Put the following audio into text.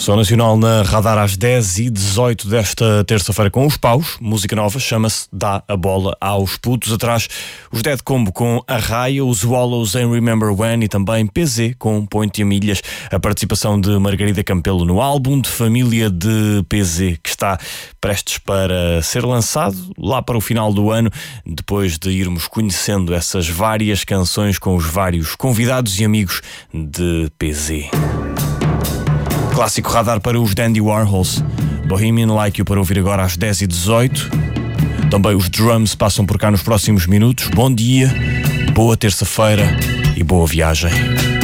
Som Nacional na Radar às 10h18 desta terça-feira com os Paus. Música nova, chama-se Dá a Bola aos Putos. Atrás, os Dead Combo com Arraia, os Swallows em Remember When e também PZ com Ponte a Milhas. A participação de Margarida Campelo no álbum de família de PZ, que está prestes para ser lançado lá para o final do ano, depois de irmos conhecendo essas várias canções com os vários convidados e amigos de PZ. Clássico Radar para os Dandy Warhols, Bohemian Like You para ouvir agora às 10h18. Também os Drums passam por cá nos próximos minutos. Bom dia, boa terça-feira e boa viagem.